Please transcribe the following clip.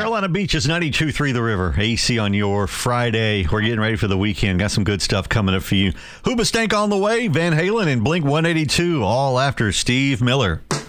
Carolina Beach is 92.3 The River. AC on your Friday. We're getting ready for the weekend. Got some good stuff coming up for you. Hoobastank on the way. Van Halen and Blink 182 all after Steve Miller.